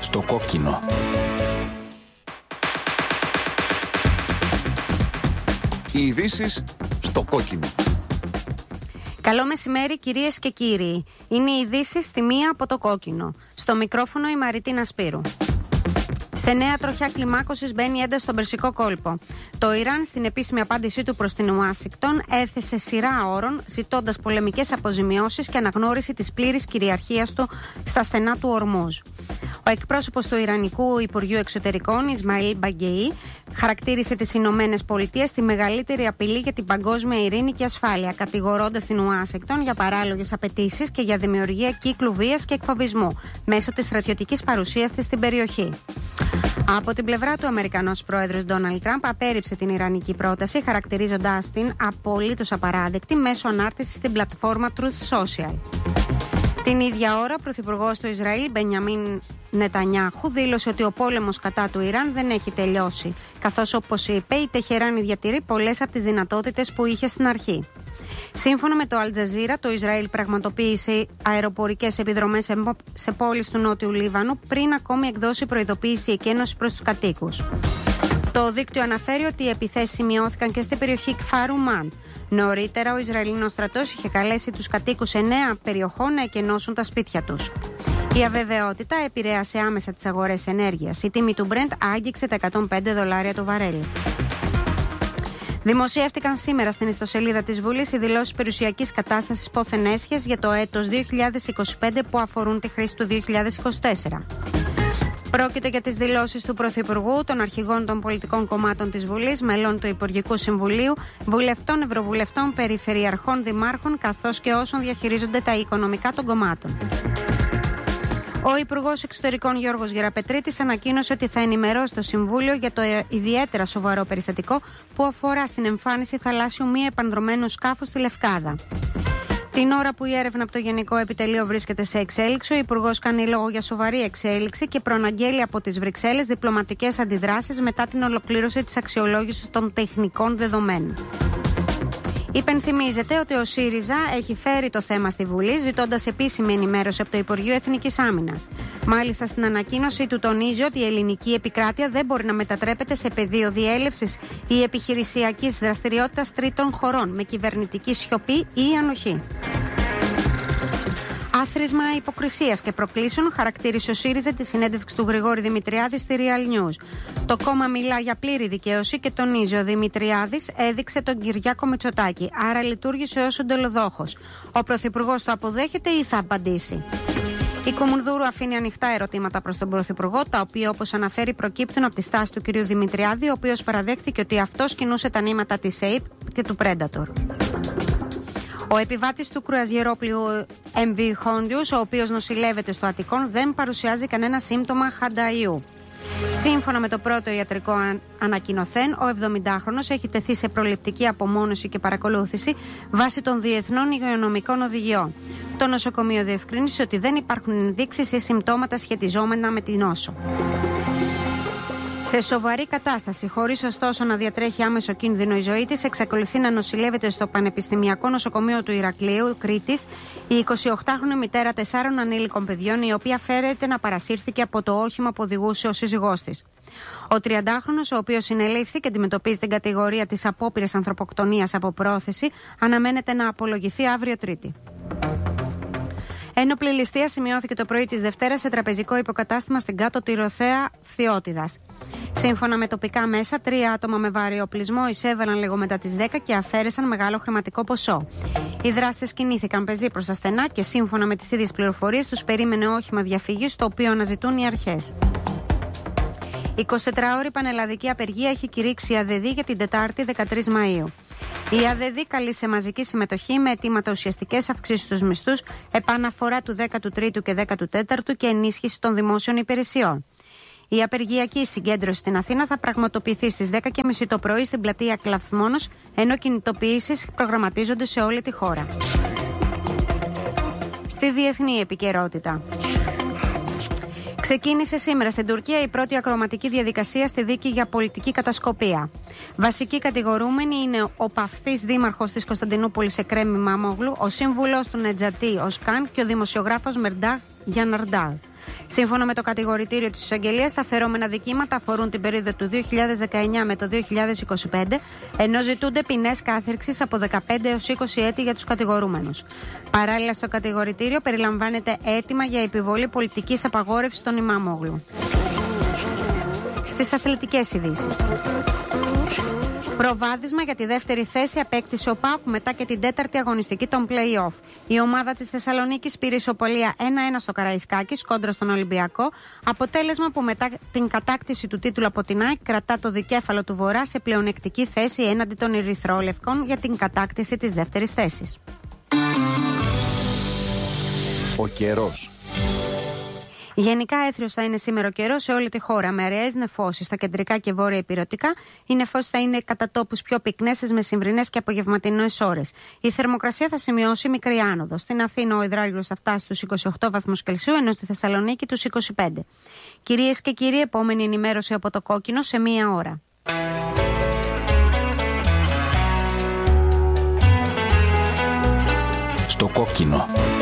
στο κόκκινο. Οι ειδήσεις στο κόκκινο. Καλό μεσημέρι κυρίες και κύριοι. Είναι οι ειδήσεις στη μία από το κόκκινο. Στο μικρόφωνο η Μαριτίνα Σπύρου. Σε νέα τροχιά κλιμάκωσης μπαίνει ένταση στον Περσικό κόλπο. Το Ιράν, στην επίσημη απάντησή του προς την Ουάσιγκτον, έθεσε σειρά όρων, ζητώντας πολεμικές αποζημιώσεις και αναγνώριση της πλήρης κυριαρχίας του στα στενά του Ορμούζ. Ο εκπρόσωπος του Ιρανικού Υπουργείου Εξωτερικών, Ισμαήλ Μπαγκεϊ, χαρακτήρισε τις Ηνωμένες Πολιτείες τη μεγαλύτερη απειλή για την παγκόσμια ειρήνη και ασφάλεια, κατηγορώντας την Ουάσιγκτον για παράλογες απαιτήσεις και για δημιουργία κύκλου βίας και εκφοβισμού μέσω της στρατιωτικής παρουσίας της στην περιοχή. Από την πλευρά του, ο Αμερικανός πρόεδρος Ντόναλντ Τραμπ απέρριψε την ιρανική πρόταση, χαρακτηρίζοντάς την απολύτως απαράδεκτη μέσω ανάρτησης στην πλατφόρμα Truth Social. Την ίδια ώρα, ο πρωθυπουργός του Ισραήλ, Μπενιαμίν Νετανιάχου, δήλωσε ότι ο πόλεμος κατά του Ιράν δεν έχει τελειώσει, καθώς, όπως είπε, η Τεχεράνη διατηρεί πολλές από τις δυνατότητες που είχε στην αρχή. Σύμφωνα με το Al Jazeera, το Ισραήλ πραγματοποίησε αεροπορικές επιδρομές σε πόλεις του Νότιου Λίβανου πριν ακόμη εκδώσει προειδοποίηση εκένωσης προς τους κατοίκους. Το δίκτυο αναφέρει ότι οι επιθέσεις σημειώθηκαν και στην περιοχή Κφάρου Μαν. Νωρίτερα, ο Ισραηλινός στρατός είχε καλέσει τους κατοίκους 9 περιοχών να εκενώσουν τα σπίτια τους. Η αβεβαιότητα επηρέασε άμεσα τις αγορές ενέργειας. Η τιμή του Brent άγγιξε τα $105 το βαρέλι. Δημοσιεύτηκαν σήμερα στην ιστοσελίδα της Βουλής οι δηλώσεις περιουσιακής κατάστασης πόθεν έσχες για το έτος 2025 που αφορούν τη χρήση του 2024. Πρόκειται για τις δηλώσεις του Πρωθυπουργού, των αρχηγών των πολιτικών κομμάτων της Βουλής, μελών του Υπουργικού Συμβουλίου, βουλευτών, ευρωβουλευτών, περιφερειαρχών, δημάρχων, καθώς και όσων διαχειρίζονται τα οικονομικά των κομμάτων. Ο Υπουργός Εξωτερικών Γιώργος Γεραπετρίτης ανακοίνωσε ότι θα ενημερώσει το Συμβούλιο για το ιδιαίτερα σοβαρό περιστατικό που αφορά στην εμφάνιση θαλάσσιου μη επανδρωμένου σκάφους στη Λευκάδα. Την ώρα που η έρευνα από το Γενικό Επιτελείο βρίσκεται σε εξέλιξη, ο Υπουργός κάνει λόγο για σοβαρή εξέλιξη και προαναγγέλει από τις Βρυξέλλες διπλωματικές αντιδράσεις μετά την ολοκλήρωση της αξιολόγησης των τεχνικών δεδομένων. Υπενθυμίζεται ότι ο ΣΥΡΙΖΑ έχει φέρει το θέμα στη Βουλή, ζητώντας επίσημη ενημέρωση από το Υπουργείο Εθνικής Άμυνας. Μάλιστα, στην ανακοίνωσή του τονίζει ότι η ελληνική επικράτεια δεν μπορεί να μετατρέπεται σε πεδίο διέλευσης ή επιχειρησιακής δραστηριότητας τρίτων χωρών με κυβερνητική σιωπή ή ανοχή. Άθροισμα υποκρισίας και προκλήσεων χαρακτήρισε ο ΣΥΡΙΖΑ τη συνέντευξη του Γρηγόρη Δημητριάδη στη Real News. Το κόμμα μιλά για πλήρη δικαίωση και τονίζει ο Δημητριάδης έδειξε τον Κυριάκο Μητσοτάκη, άρα λειτουργήσε ως εντολοδόχος. Ο Πρωθυπουργός το αποδέχεται ή θα απαντήσει? Η Κουμουνδούρου αφήνει ανοιχτά ερωτήματα προς τον Πρωθυπουργό, τα οποία, όπως αναφέρει, προκύπτουν από τη στάση του κ. Δημητριάδη, ο οποίος παραδέχθηκε ότι αυτός κινούσε τα νήματα της ΑΕΠ και του Predator. Ο επιβάτης του κρουαζιερόπλοιου MV Hondius, ο οποίος νοσηλεύεται στο Αττικόν, δεν παρουσιάζει κανένα σύμπτωμα χανταϊού. Σύμφωνα με το πρώτο ιατρικό ανακοινωθέν, ο 70χρονος έχει τεθεί σε προληπτική απομόνωση και παρακολούθηση βάσει των διεθνών υγειονομικών οδηγιών. Το νοσοκομείο διευκρίνησε ότι δεν υπάρχουν ενδείξεις ή συμπτώματα σχετιζόμενα με την νόσο. Σε σοβαρή κατάσταση, χωρίς ωστόσο να διατρέχει άμεσο κίνδυνο η ζωή της, εξακολουθεί να νοσηλεύεται στο Πανεπιστημιακό Νοσοκομείο του Ηρακλείου, Κρήτης, η 28χρονη μητέρα 4 ανήλικων παιδιών, η οποία φέρεται να παρασύρθηκε από το όχημα που οδηγούσε ο σύζυγός της. Ο 30χρονος, ο οποίος συνελήφθη και αντιμετωπίζει την κατηγορία της απόπειρας ανθρωποκτονίας από πρόθεση, αναμένεται να απολογηθεί αύριο Τρίτη. Ένοπλη ληστεία σημειώθηκε το πρωί της Δευτέρας σε τραπεζικό υποκατάστημα στην Κάτω Τυροθέα Φθιώτιδας. Σύμφωνα με τοπικά μέσα, 3 άτομα με βάρη οπλισμό εισέβαλαν λίγο μετά τις 10 και αφαίρεσαν μεγάλο χρηματικό ποσό. Οι δράστες κινήθηκαν πεζοί προς τα στενά και σύμφωνα με τις ίδιες πληροφορίες τους περίμενε όχημα διαφυγής, το οποίο αναζητούν οι αρχές. 24ωρη πανελλαδική απεργία έχει κηρύξει η ΑΔΔ για την Τετάρτη 13 Μαΐου. Η ΑΔΔ καλεί σε μαζική συμμετοχή με αιτήματα ουσιαστικές αυξήσεις στους μισθούς, επαναφορά του 13ου και 14ου και ενίσχυση των δημόσιων υπηρεσιών. Η απεργιακή συγκέντρωση στην Αθήνα θα πραγματοποιηθεί στις 10:30 το πρωί στην πλατεία Κλαθμόνος, ενώ κινητοποιήσεις προγραμματίζονται σε όλη τη χώρα. Στη διεθνή επικαιρότητα. Ξεκίνησε σήμερα στην Τουρκία η πρώτη ακροματική διαδικασία στη δίκη για πολιτική κατασκοπία. Βασικοί κατηγορούμενοι είναι ο παυθής δήμαρχος της Κωνσταντινούπολης Εκρέμ Μαμόγλου, ο σύμβουλος του Νετζατή Οσκάν και ο δημοσιογράφος Μερντάχ Γιαναρντάχ. Σύμφωνα με το κατηγορητήριο της εισαγγελίας, τα φερόμενα δικήματα αφορούν την περίοδο του 2019 με το 2025, ενώ ζητούνται ποινές κάθυρξης από 15 έως 20 έτη για τους κατηγορούμενους. Παράλληλα, στο κατηγορητήριο περιλαμβάνεται αίτημα για επιβολή πολιτικής απαγόρευσης στον Ιμάμογλου. Στις αθλητικές ειδήσεις. Προβάδισμα για τη δεύτερη θέση απέκτησε ο ΠΑΟΚ μετά και την τέταρτη αγωνιστική των play-off. Η ομάδα της Θεσσαλονίκης πήρε ισοπαλία 1-1 στο Καραϊσκάκης κόντρα στον Ολυμπιακό, αποτέλεσμα που μετά την κατάκτηση του τίτλου από την ΑΕΚ κρατά το δικέφαλο του Βορρά σε πλεονεκτική θέση έναντι των Ερυθρόλευκων για την κατάκτηση της δεύτερης θέσης. Ο καιρός. Γενικά έθριος θα είναι σήμερα ο καιρός σε όλη τη χώρα, με αραίες νεφώσεις στα κεντρικά και βόρεια ηπειρωτικά. Οι νεφώσεις θα είναι κατά τόπους πιο πυκνές στις μεσημβρινές και απογευματινές ώρες. Η θερμοκρασία θα σημειώσει μικρή άνοδο. Στην Αθήνα ο υδράργυρος θα φτάσει στους 28 βαθμούς Κελσίου, ενώ στη Θεσσαλονίκη τους 25. Κυρίες και κύριοι, επόμενη ενημέρωση από το Κόκκινο σε 1 ώρα. Στο Κόκκινο.